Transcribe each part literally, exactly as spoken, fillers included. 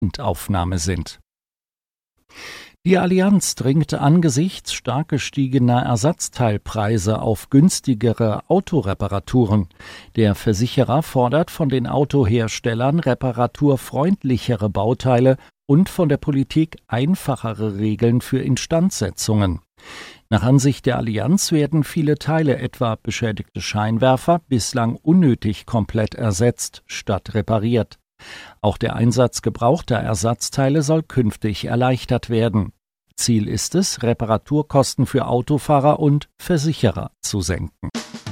Momentaufnahme sind. Die Allianz dringt angesichts stark gestiegener Ersatzteilpreise auf günstigere Autoreparaturen. Der Versicherer fordert von den Autoherstellern reparaturfreundlichere Bauteile und von der Politik einfachere Regeln für Instandsetzungen. Nach Ansicht der Allianz werden viele Teile, etwa beschädigte Scheinwerfer, bislang unnötig komplett ersetzt statt repariert. Auch der Einsatz gebrauchter Ersatzteile soll künftig erleichtert werden. Ziel ist es, Reparaturkosten für Autofahrer und Versicherer zu senken.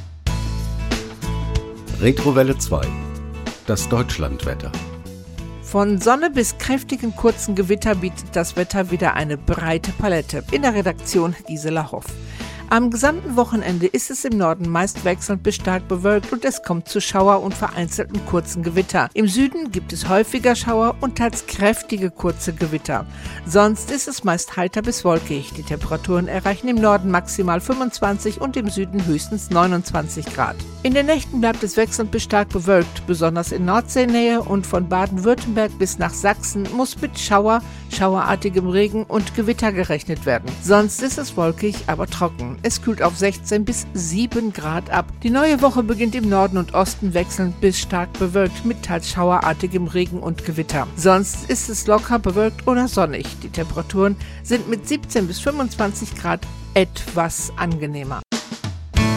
Retrowelle zwei. Das Deutschlandwetter. Von Sonne bis kräftigen kurzen Gewitter bietet das Wetter wieder eine breite Palette. In der Redaktion Gisela Hoff. Am gesamten Wochenende ist es im Norden meist wechselnd bis stark bewölkt und es kommt zu Schauer und vereinzelten kurzen Gewitter. Im Süden gibt es häufiger Schauer und teils kräftige kurze Gewitter. Sonst ist es meist heiter bis wolkig. Die Temperaturen erreichen im Norden maximal fünfundzwanzig und im Süden höchstens neunundzwanzig Grad. In den Nächten bleibt es wechselnd bis stark bewölkt. Besonders in Nordseenähe und von Baden-Württemberg bis nach Sachsen muss mit Schauer, schauerartigem Regen und Gewitter gerechnet werden. Sonst ist es wolkig, aber trocken. Es kühlt auf sechzehn bis sieben Grad ab. Die neue Woche beginnt im Norden und Osten wechselnd bis stark bewölkt mit teils schauerartigem Regen und Gewitter. Sonst ist es locker bewölkt oder sonnig. Die Temperaturen sind mit siebzehn bis fünfundzwanzig Grad etwas angenehmer.